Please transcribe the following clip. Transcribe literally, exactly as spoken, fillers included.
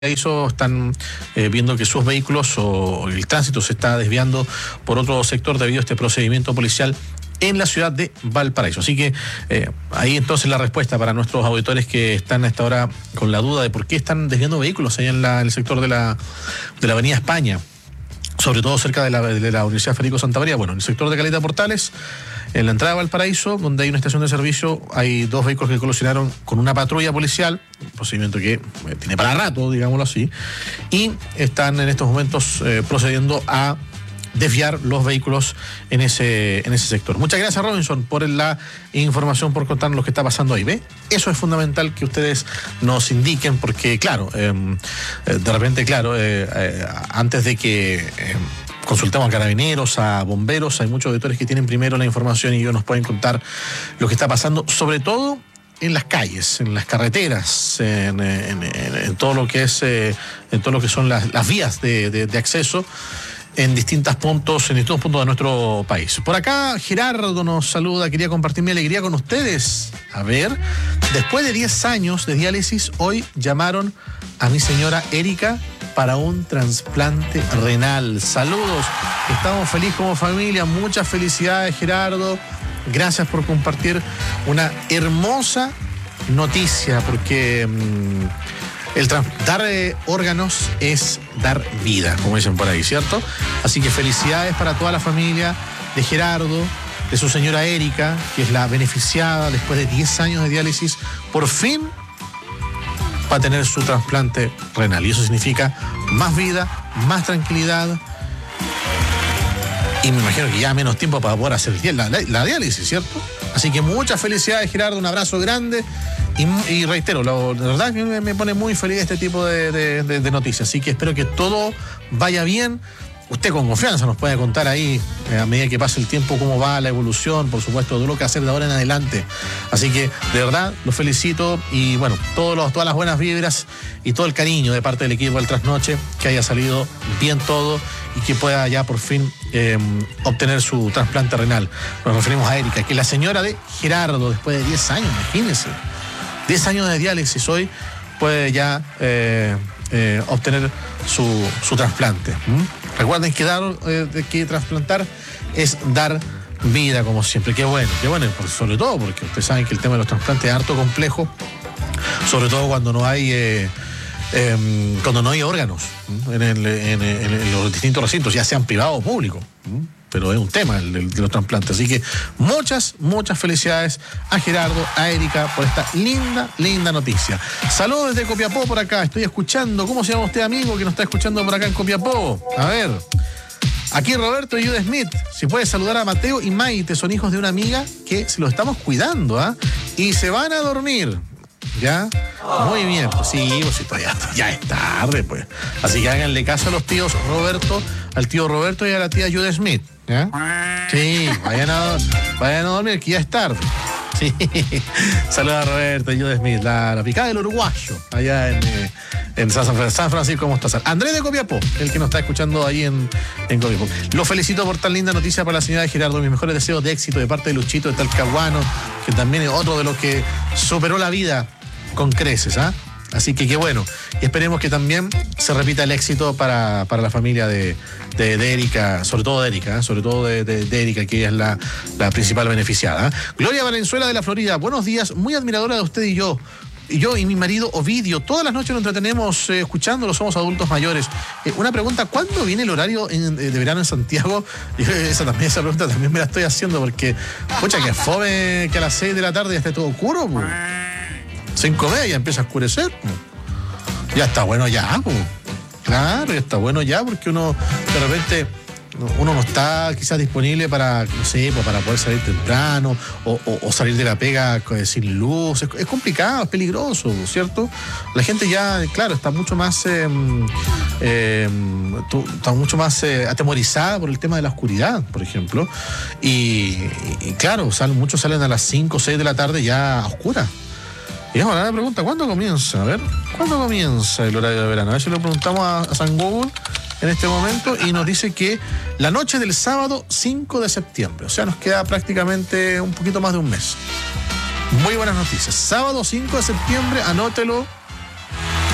Valparaíso están eh, viendo que sus vehículos o el tránsito se está desviando por otro sector debido a este procedimiento policial en la ciudad de Valparaíso. Así que eh, ahí entonces la respuesta para nuestros auditores que están a esta hora con la duda de por qué están desviando vehículos allá en, la, en el sector de la, de la avenida España, sobre todo cerca de la, de la Universidad Federico Santa María. Bueno, en el sector de Caleta Portales, en la entrada de Valparaíso, donde hay una estación de servicio, hay dos vehículos que colisionaron con una patrulla policial, un procedimiento que eh, tiene para rato, digámoslo así, y están en estos momentos eh, procediendo a desviar los vehículos en ese, en ese sector. Muchas gracias, Robinson, por la información, por contarnos lo que está pasando ahí. ¿Ve? Eso es fundamental que ustedes nos indiquen, porque, claro, eh, de repente, claro, eh, eh, antes de que eh, consultemos a carabineros, a bomberos, hay muchos auditores que tienen primero la información y ellos nos pueden contar lo que está pasando, sobre todo en las calles, en las carreteras, en, en, en, en todo lo que es, eh, en todo lo que son las, las vías de, de, de acceso en distintos puntos, en distintos puntos de nuestro país. Por acá Gerardo nos saluda, quería compartir mi alegría con ustedes. A ver, después de diez años de diálisis, hoy llamaron a mi señora Erika para un trasplante renal. Saludos, estamos felices como familia, muchas felicidades, Gerardo. Gracias por compartir una hermosa noticia, porque mmm, el dar eh, órganos es dar vida, como dicen por ahí, ¿cierto? Así que felicidades para toda la familia de Gerardo, de su señora Erika, que es la beneficiada después de diez años de diálisis, por fin va a tener su trasplante renal. Y eso significa más vida, más tranquilidad, y me imagino que ya menos tiempo para poder hacer la, la, la diálisis, ¿cierto? Así que muchas felicidades, Gerardo, un abrazo grande. Y, y reitero, la, la verdad que me, me pone muy feliz este tipo de, de, de, de noticias. Así que espero que todo vaya bien. Usted con confianza nos puede contar ahí, eh, a medida que pase el tiempo, cómo va la evolución, por supuesto, de lo que hacer de ahora en adelante. Así que, de verdad, los felicito y, bueno, todos los, todas las buenas vibras y todo el cariño de parte del equipo del Trasnoche, que haya salido bien todo y que pueda ya por fin eh, obtener su trasplante renal. Nos referimos a Erika, que es la señora de Gerardo, después de diez años, imagínense. diez años de diálisis, hoy puede ya eh, eh, obtener su, su trasplante. ¿Mm? Recuerden que dar, eh, que trasplantar es dar vida, como siempre. Qué bueno, qué bueno, sobre todo porque ustedes saben que el tema de los trasplantes es harto complejo, sobre todo cuando no hay eh, eh, cuando no hay órganos en, el, en, en, en los distintos recintos, ya sean privados o públicos. ¿Mm? Pero es un tema el, el de los trasplantes. Así que muchas, muchas felicidades a Gerardo, a Erika, por esta linda, linda noticia. Saludos desde Copiapó por acá. Estoy escuchando. ¿Cómo se llama usted, amigo, que nos está escuchando por acá en Copiapó? A ver. Aquí Roberto y Jude Smith. Si puede saludar a Mateo y Maite, son hijos de una amiga que se los estamos cuidando, ¿ah? ¿eh? Y se van a dormir. ¿Ya? Muy bien, pues sí, pues sí, todavía ya es tarde, pues. Así que háganle caso a los tíos Roberto, al tío Roberto y a la tía Jude Smith, ¿ya? Sí, vayan a, vayan a dormir, que ya es tarde. Sí. Saludos a Roberto y Jude Smith, la, la picada del uruguayo, allá en, eh, en San, San Francisco Mostazal. Andrés de Copiapó, el que nos está escuchando ahí en, en Copiapó. Lo felicito por tan linda noticia para la señora de Gerardo. Mis mejores deseos de éxito de parte de Luchito de Talcahuano, que también es otro de los que superó la vida con creces, ¿ah? ¿eh? Así que qué bueno. Y esperemos que también se repita el éxito para, para la familia de, de, de Erika, sobre todo de Erika, ¿eh? sobre todo de, de, de Erika, que ella es la, la principal beneficiada. ¿eh? Gloria Valenzuela de la Florida, buenos días, muy admiradora de usted y yo. Y yo y mi marido Ovidio, todas las noches nos entretenemos eh, escuchándolo, somos adultos mayores. Eh, una pregunta, ¿cuándo viene el horario en, de verano en Santiago? Y esa, también, esa pregunta también me la estoy haciendo porque, pucha, que fome que a las seis de la tarde ya esté todo oscuro, pues. Cinco y media ya empieza a oscurecer. Ya está bueno ya, pues. Claro, ya está bueno ya, porque uno de repente uno no está quizás disponible para, no sé, para poder salir temprano o, o, o salir de la pega sin luz. Es, es complicado, es peligroso, ¿cierto? La gente ya, claro, está mucho más eh, eh, está mucho más eh, atemorizada por el tema de la oscuridad, por ejemplo. Y, y claro, salen, muchos salen a las cinco o seis de la tarde ya a oscuras. Y ahora la pregunta, ¿cuándo comienza? A ver, ¿cuándo comienza el horario de verano? A ver si lo preguntamos a, a San Google en este momento y nos dice que la noche del sábado cinco de septiembre. O sea, nos queda prácticamente un poquito más de un mes. Muy buenas noticias. Sábado cinco de septiembre, anótelo.